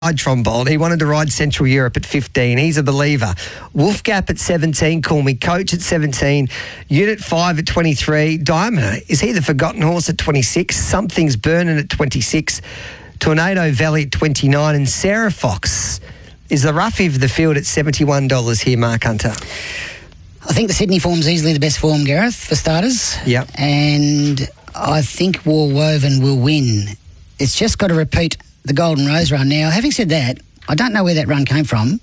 Trombold. He wanted to ride Central Europe at 15. He's a believer. Wolf Gap at 17. Call Me Coach at 17. Unit 5 at 23. Diamono, is he the forgotten horse at 26? Something's Burning at 26. Tornado Valley at 29. And Sarah Fox is the roughie of the field at $71 here, Mark Hunter. I think the Sydney form's easily the best form, Gareth, for starters. Yep. And I think War Woven will win. It's just got to repeat the Golden Rose run. Now, having said that, I don't know where that run came from.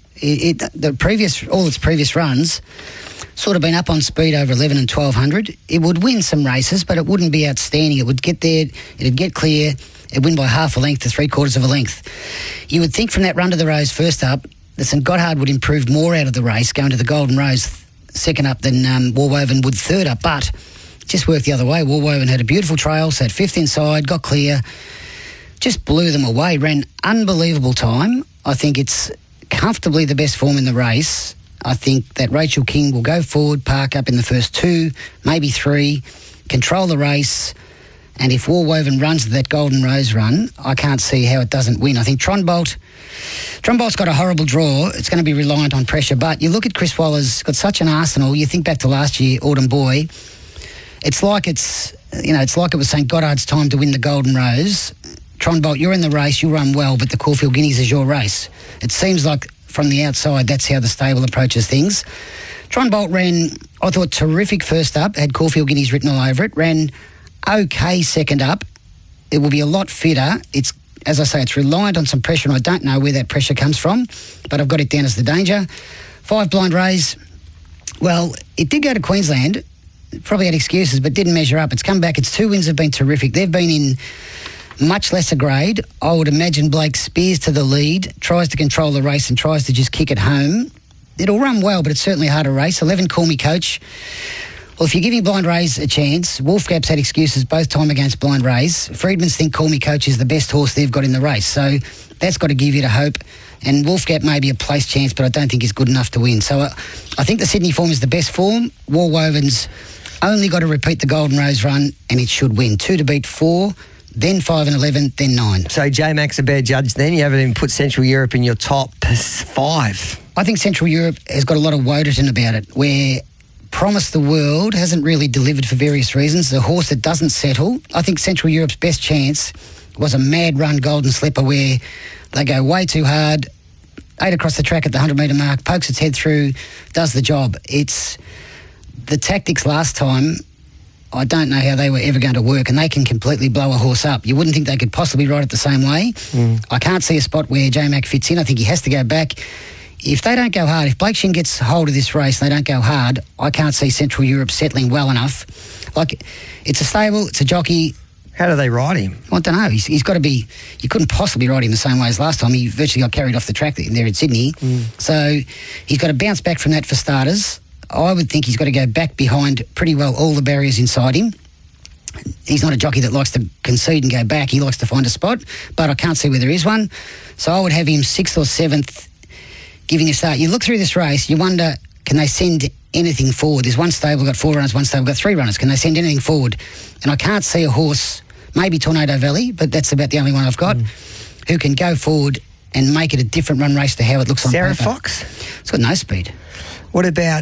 All its previous runs sort of been up on speed over 11 and 1200. It would win some races, but it wouldn't be outstanding. It would get there, it'd get clear, it'd win by half a length to 3/4 of a length. You would think from that run to the Rose first up that St Gotthard would improve more out of the race going to the Golden Rose second up than War Woven would third up, but it just worked the other way. War Woven had a beautiful trail, sat fifth inside, got clear, just blew them away, ran unbelievable time. I think it's comfortably the best form in the race. I think that Rachel King will go forward, park up in the first 2, maybe 3, control the race, and if War Woven runs that Golden Rose run, I can't see how it doesn't win. I think Tronbolt's got a horrible draw. It's going to be reliant on pressure, but you look at Chris Waller's got such an arsenal. You think back to last year, Autumn Boy. It's like it was St Gotthard's time to win the Golden Rose. Tronbolt, you're in the race, you run well, but the Caulfield Guineas is your race. It seems like from the outside, that's how the stable approaches things. Tronbolt ran, I thought, terrific first up, had Caulfield Guineas written all over it, ran okay second up. It will be a lot fitter. It's, as I say, it's reliant on some pressure, and I don't know where that pressure comes from, but I've got it down as the danger. 5 Blind Rays, well, it did go to Queensland, probably had excuses, but didn't measure up. It's come back. Its 2 wins have been terrific. They've been in much lesser grade. I would imagine Blake Spears to the lead, tries to control the race and tries to just kick it home. It'll run well, but it's certainly a harder race. 11 Call Me Coach. Well, if you're giving Blind Rays a chance, Wolf Gap's had excuses both time against Blind Rays. Freedman's think Call Me Coach is the best horse they've got in the race. So that's got to give you the hope. And Wolf Gap may be a place chance, but I don't think he's good enough to win. So I think the Sydney form is the best form. War Woven's only got to repeat the Golden Rose run and it should win. 2 to beat 4. Then 5 and 11, then 9. So J-Max a bad judge then? You haven't even put Central Europe in your top 5. I think Central Europe has got a lot of Woderton about it, where Promise the World hasn't really delivered for various reasons. The horse that doesn't settle. I think Central Europe's best chance was a mad run Golden Slipper where they go way too hard, 8 across the track at the 100-metre mark, pokes its head through, does the job. It's the tactics last time, I don't know how they were ever going to work, and they can completely blow a horse up. You wouldn't think they could possibly ride it the same way. I can't see a spot where J-Mac fits in. I think he has to go back. If they don't go hard, if Blake Shin gets hold of this race and they don't go hard, I can't see Central Europe settling well enough. Like, it's a stable, it's a jockey. How do they ride him? I don't know. He's got to be... You couldn't possibly ride him the same way as last time. He virtually got carried off the track there in Sydney. So he's got to bounce back from that for starters. I would think he's got to go back behind pretty well all the barriers inside him. He's not a jockey that likes to concede and go back. He likes to find a spot, but I can't see where there is one. So I would have him 6th or 7th, giving a start. You look through this race, you wonder, can they send anything forward? There's one stable got 4 runners, one stable got 3 runners. Can they send anything forward? And I can't see a horse, maybe Tornado Valley, but that's about the only one I've got, who can go forward and make it a different run race to how it looks on Sarah paper. Fox? It's got no speed. What about,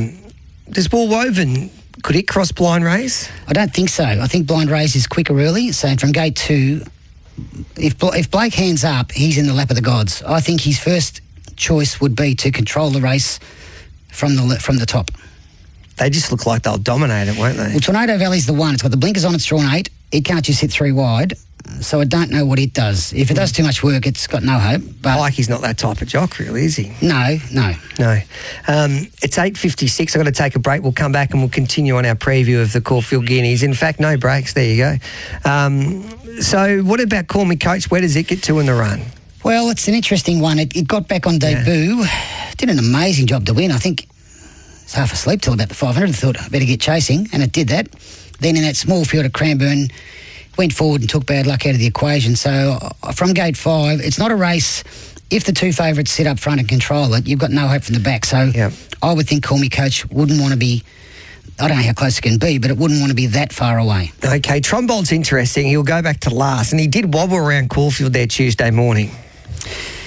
does War Woven, could it cross Blind Rays? I don't think so. I think Blind Rays is quicker early, so from gate 2, if Blake hands up, he's in the lap of the gods. I think his first choice would be to control the race from the top. They just look like they'll dominate it, won't they? Well, Tornado Valley's the one. It's got the blinkers on, it's drawn 8. It can't just hit 3 wide. So I don't know what it does. If it does too much work, it's got no hope. But Like he's not that type of jock, really, is he? No. It's 8:56. I've got to take a break. We'll come back and we'll continue on our preview of the Caulfield Guineas. In fact, no breaks. There you go. So what about Call Me Coach? Where does it get to in the run? Well, it's an interesting one. It got back on debut. Did an amazing job to win. I think it's half asleep till about the 500. I thought I better get chasing, and it did that. Then in that small field at Cranbourne, went forward and took bad luck out of the equation. So from gate 5, it's not a race. If the 2 favourites sit up front and control it, you've got no hope from the back. So I would think Call Me Coach wouldn't want to be, I don't know how close it can be, but it wouldn't want to be that far away. Okay, Trombold's interesting. He'll go back to last, and he did wobble around Caulfield there Tuesday morning.